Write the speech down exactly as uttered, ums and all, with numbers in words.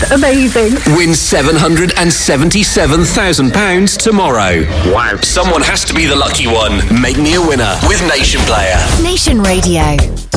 amazing. Win seven hundred seventy-seven thousand pounds tomorrow. Wow. Someone has to be the lucky one. Make me a winner with Nation Player. Nation Radio.